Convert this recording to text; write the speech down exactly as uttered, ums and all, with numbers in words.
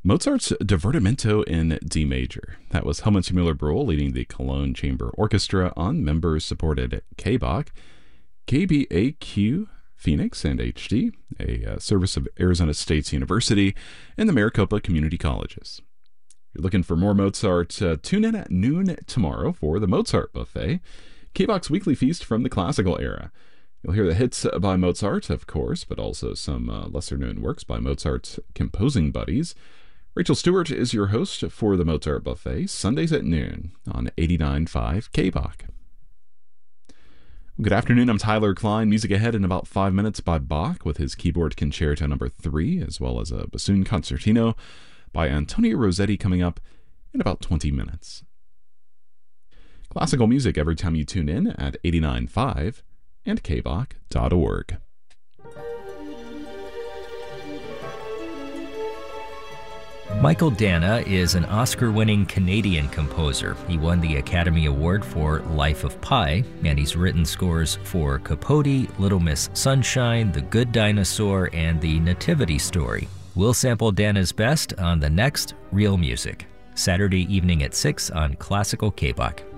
Mozart's Divertimento in D major. That was Helmut Müller-Brühl leading the Cologne Chamber Orchestra on members-supported K B A Q, K B A Q, Phoenix, and H D, a uh, service of Arizona State University and the Maricopa Community Colleges. If you're looking for more Mozart, uh, tune in at noon tomorrow for the Mozart Buffet, K B A Q's weekly feast from the classical era. You'll hear the hits by Mozart, of course, but also some uh, lesser-known works by Mozart's composing buddies. Rachel Stewart is your host for the Mozart Buffet, Sundays at noon on eighty-nine point five K B A Q. Good afternoon, I'm Tyler Klein. Music ahead in about five minutes by Bach with his keyboard concerto number three, as well as a bassoon concertino by Antonio Rossetti coming up in about twenty minutes. Classical music every time you tune in at eighty-nine point five and K B A Q dot org. Michael Dana is an Oscar-winning Canadian composer. He won the Academy Award for Life of Pi, and he's written scores for Capote, Little Miss Sunshine, The Good Dinosaur, and The Nativity Story. We'll sample Dana's best on the next Real Music, Saturday evening at six on Classical K B A Q.